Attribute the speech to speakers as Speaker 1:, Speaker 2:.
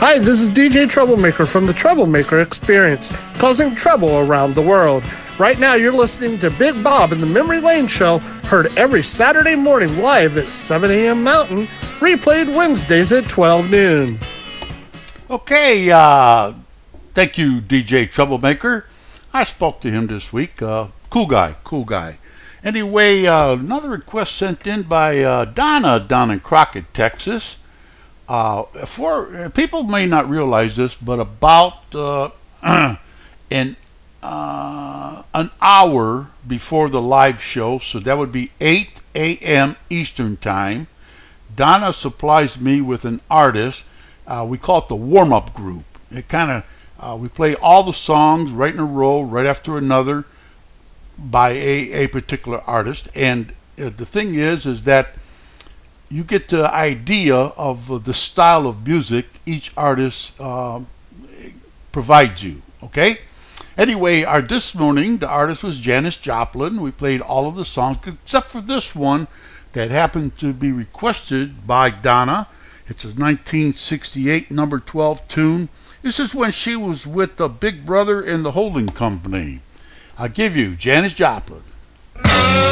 Speaker 1: Hi, this is DJ Troublemaker from the Troublemaker Experience, causing trouble around the world. Right now, you're listening to Big Bob and the Memory Lane Show, heard every Saturday morning live at 7 a.m. Mountain, replayed Wednesdays at 12 noon.
Speaker 2: Okay, thank you, DJ Troublemaker. I spoke to him this week. Cool guy. Anyway, another request sent in by Donna down in Crockett, Texas. For people may not realize this, but about an hour before the live show, so that would be 8 a.m. Eastern Time, Donna supplies me with an artist. We call it the warm-up group. It kind of we play all the songs right in a row, right after another, by a particular artist. And the thing is that you get the idea of the style of music each artist provides you. Okay. Anyway, this morning the artist was Janis Joplin. We played all of the songs except for this one that happened to be requested by Donna. It's a 1968 number 12 tune. This is when she was with the Big Brother and the Holding Company. I'll give you Janis Joplin.